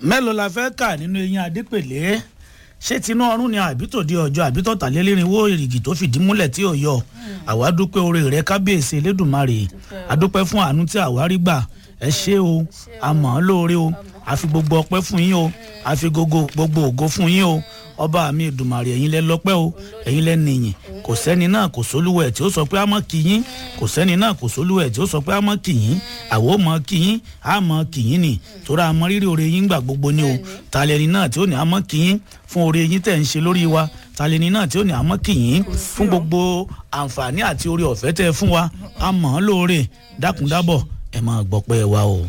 mélòó la fẹ́ kà nínú eyín adépèlé ṣé tinú ọrùn ni àbí tòde ọjọ́ àbí tọ̀tàlélẹ́rìnwó èrìgì tó fìdí múlẹ̀ tí ò yọ àwa dúpẹ́ oore rẹ̀ kábíyèsí elédùnmarè adúpẹ́ fún àánú tí àwa rí gbà ẹ ṣé o àmọ́ lóore o àfi gbogbo ọpẹ́ fún yín o àfi gbogbo ògo fún yín o ọba mi Èdùmàrè ẹ̀yin lẹ lọ́pẹ́ o ẹ̀yin lẹ nìyìn kò sẹ́ni náà kò sólúwẹ̀ tí ó sọ pé a mọ̀ kí yín kò sẹ́ni náà kò sólúwẹ̀ tí ó sọ pé a mọ̀ kí yín àwo mọ̀ kí yín a mọ̀ kí yín ni torí a mọ̀ rírì oore yín gbà gbogbo ni o talẹ́ni náà tí ó ní a mọ̀ kí yín fún oore yín tẹ̀ ń ṣe lórí wa talẹ́ni náà tí ó ní a mọ̀ kí yín fún gbogbo àǹfààní àti oore ọ̀fẹ́ tẹ́ fún wa a mọ̀ lóore dákúndábọ̀ ẹ máa gbọ́pẹ́ wa o.